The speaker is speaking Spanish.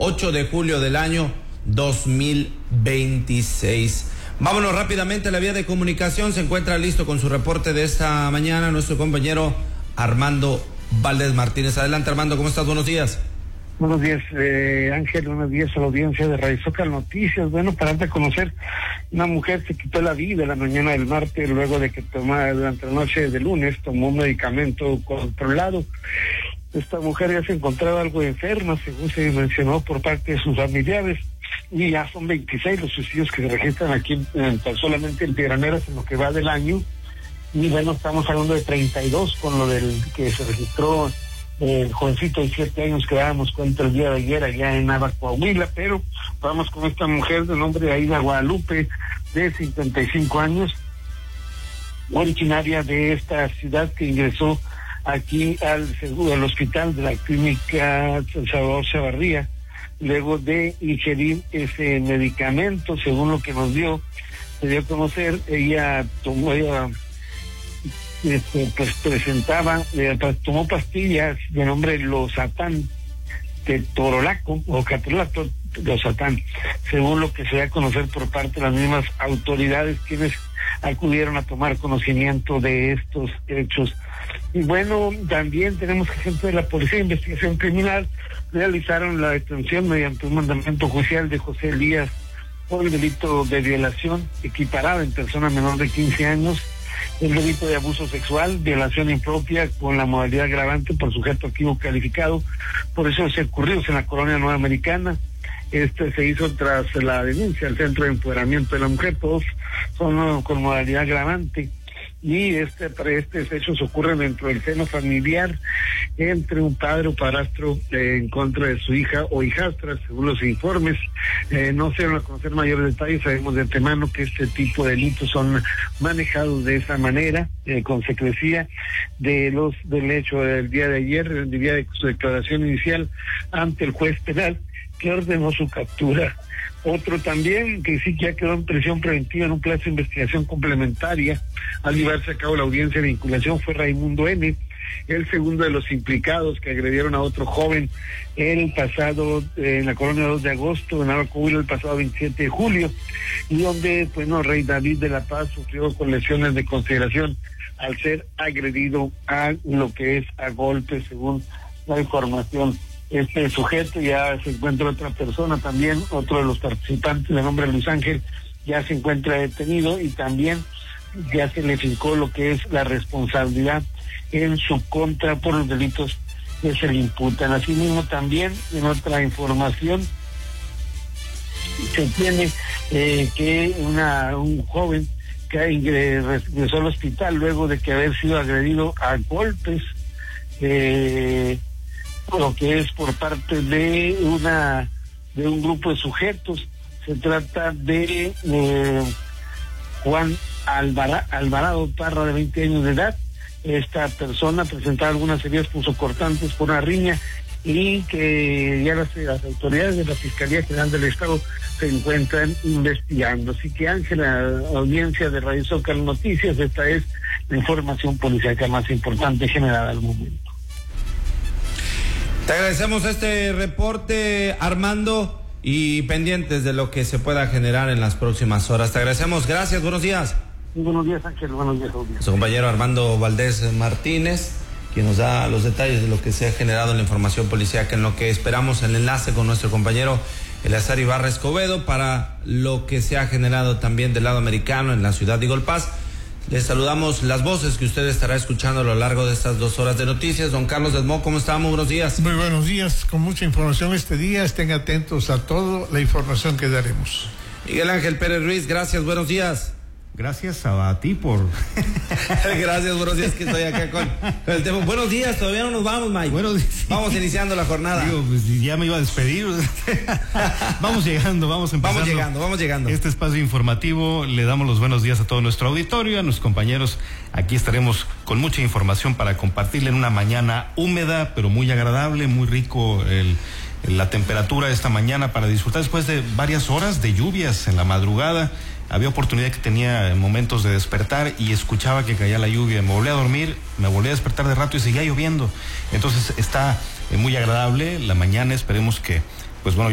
8 de julio del año 2026. Vámonos rápidamente a la vía de comunicación. Se encuentra listo con su reporte de esta mañana nuestro compañero Armando Valdés Martínez. Adelante, Armando, ¿cómo estás? Buenos días. Buenos días, Ángel, buenos días a la audiencia de Radio Zócalo Noticias. Bueno, para darte a conocer, una mujer se quitó la vida la mañana del martes luego de que durante la noche de lunes tomó un medicamento controlado. Esta mujer ya se encontraba algo enferma, según se mencionó por parte de sus familiares, y ya son 26 los suicidios que se registran aquí solamente en Piedraneras en lo que va del año. Y bueno, estamos hablando de 32 con lo del que se registró el jovencito de 7 años que dábamos cuenta el día de ayer allá en Nava, Coahuila. Pero vamos con esta mujer de nombre Aida Guadalupe, de 55 años, originaria de esta ciudad, que ingresó aquí al hospital de la clínica Salvador Chavarría luego de ingerir ese medicamento. Según lo que nos se dio a conocer, ella tomó tomó pastillas de nombre Losatán, ketorolaco o catrolato Losatán, según lo que se da a conocer por parte de las mismas autoridades quienes acudieron a tomar conocimiento de estos hechos. Y bueno, también tenemos que gente de la Policía de Investigación Criminal realizaron la detención mediante un mandamiento judicial de José Elías por el delito de violación equiparada en persona menor de 15 años, el delito de abuso sexual, violación impropia con la modalidad agravante por sujeto activo calificado. Por eso se ocurrió en la colonia Nueva Americana. Se hizo tras la denuncia al Centro de Empoderamiento de la Mujer. Todos son con modalidad agravante. Y estos hechos ocurren dentro del seno familiar entre un padre o padrastro en contra de su hija o hijastra, según los informes. No se van a conocer mayores detalles. Sabemos de antemano que este tipo de delitos son manejados de esa manera, con secrecía del hecho del día de ayer, el día de su declaración inicial ante el juez penal, que ordenó su captura. Otro también que sí que ya quedó en prisión preventiva en un plazo de investigación complementaria al llevarse a cabo la audiencia de vinculación fue Raimundo N., el segundo de los implicados que agredieron a otro joven en la colonia 2 de agosto, en Nava, Coahuila, el pasado 27 de julio, y donde, Rey David de la Paz sufrió con lesiones de consideración al ser agredido a golpes, según la información. Este sujeto ya se encuentra otra persona también, otro de los participantes de nombre Luis Ángel, ya se encuentra detenido y también ya se le fincó lo que es la responsabilidad en su contra por los delitos que se le imputan. Asimismo, también en otra información se tiene que un joven que ingresó al hospital luego de que haber sido agredido a golpes, lo que es por parte de un grupo de sujetos. Se trata de Juan Alvarado Parra, de 20 años de edad. Esta persona presentaba algunas heridas punzocortantes por una riña y que ya las autoridades de la Fiscalía General del Estado se encuentran investigando. Así que, Ángela, audiencia de Radio Zócalo Noticias, esta es la información policíaca más importante generada al momento. Te agradecemos este reporte, Armando, y pendientes de lo que se pueda generar en las próximas horas. Te agradecemos, gracias, buenos días. Muy buenos días, Ángel, buenos días, audiencia. Su compañero Armando Valdés Martínez, quien nos da los detalles de lo que se ha generado en la información policíaca, en lo que esperamos el enlace con nuestro compañero Eleazar Ibarra Escobedo para lo que se ha generado también del lado americano en la ciudad de Eagle Pass. Les saludamos las voces que usted estará escuchando a lo largo de estas 2 horas de noticias. Don Carlos Desmo, ¿cómo está? Muy buenos días. Muy buenos días, con mucha información este día. Estén atentos a toda la información que daremos. Miguel Ángel Pérez Ruiz, gracias, buenos días. Gracias a ti por... Gracias, buenos días, que estoy acá con el tema. Buenos días, todavía no nos vamos, Mike. Buenos días. Sí. Vamos iniciando la jornada. Digo, pues ya me iba a despedir. Vamos llegando, vamos empezando. Vamos llegando. Este espacio informativo, le damos los buenos días a todo nuestro auditorio, a nuestros compañeros. Aquí estaremos con mucha información para compartirle en una mañana húmeda, pero muy agradable, muy rico la temperatura esta mañana para disfrutar después de varias horas de lluvias en la madrugada. Había oportunidad que tenía momentos de despertar y escuchaba que caía la lluvia. Me volví a dormir, me volví a despertar de rato y seguía lloviendo. Entonces está muy agradable la mañana. Esperemos que, pues bueno,